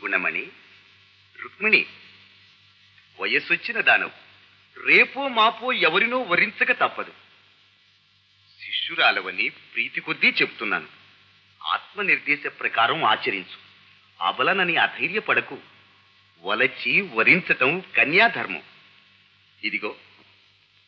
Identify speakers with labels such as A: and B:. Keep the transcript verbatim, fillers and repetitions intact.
A: గుణమణి, రుక్మిణి, వయస్సొచ్చిన దానవు. రేపో మాపో ఎవరినో వరించక తప్పదు. శిష్యురాలవని ప్రీతి కొద్దీ చెప్తున్నాను. ఆత్మనిర్దేశ ప్రకారం ఆచరించు. అబలనని అధైర్యపడకు. వలచి వరించటం కన్యాధర్మం. ఇదిగో